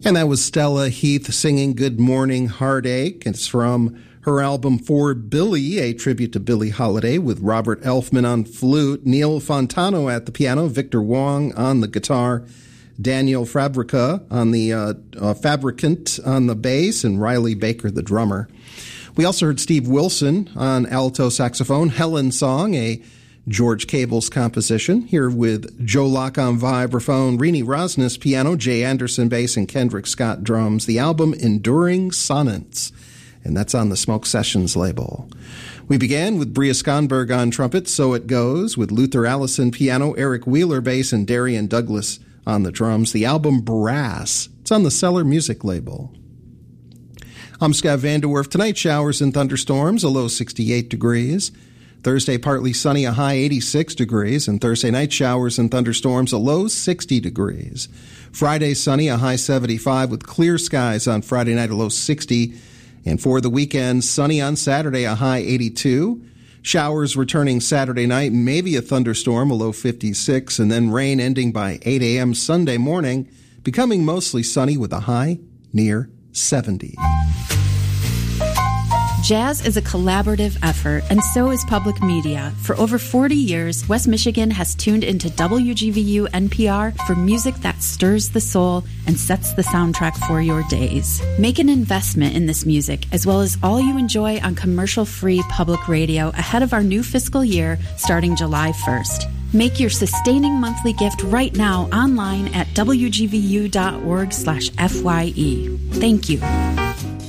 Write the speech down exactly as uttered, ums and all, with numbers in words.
And that was Stella Heath singing Good Morning Heartache. It's from her album For Billy, a tribute to Billie Holiday, with Robert Elfman on flute, Neil Fontano at the piano, Victor Wong on the guitar, Daniel Fabrica on the uh, uh, Fabricant on the bass, and Riley Baker, the drummer. We also heard Steve Wilson on alto saxophone, Helen Song, a George Cable's composition, here with Joe Locke on vibraphone, Rini Rosnes piano, Jay Anderson bass, and Kendrick Scott drums. The album Enduring Sonnets, and that's on the Smoke Sessions label. We began with Bria Skonberg on trumpet, So It Goes, with Luther Allison piano, Eric Wheeler bass, and Darian Douglas on the drums. The album Brass, it's on the Cellar Music label. I'm Scott Vanderwerf. Tonight, showers and thunderstorms, a low sixty-eight degrees. Thursday, partly sunny, a high eighty-six degrees, and Thursday night showers and thunderstorms, a low sixty degrees. Friday, sunny, a high seventy-five, with clear skies on Friday night, a low sixty. And for the weekend, sunny on Saturday, a high eighty-two. Showers returning Saturday night, maybe a thunderstorm, a low fifty-six, and then rain ending by eight a.m. Sunday morning, becoming mostly sunny with a high near seventy. Jazz is a collaborative effort, and so is public media. For over forty years, West Michigan has tuned into W G V U N P R for music that stirs the soul and sets the soundtrack for your days. Make an investment in this music, as well as all you enjoy on commercial-free public radio ahead of our new fiscal year starting July first. Make your sustaining monthly gift right now online at W G V U dot org slash F Y E. Thank you.